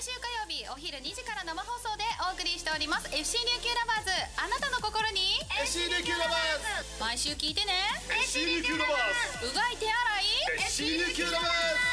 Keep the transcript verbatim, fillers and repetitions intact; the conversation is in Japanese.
毎週火曜日お昼にじから生放送でお送りしております エフシー 琉球ラバーズ、あなたの心にエフシー 琉球ラバーズ。 毎週聞いてね。 エフシー 琉球ラバーズ。 うがい手洗いエフシー 琉球ラバーズ。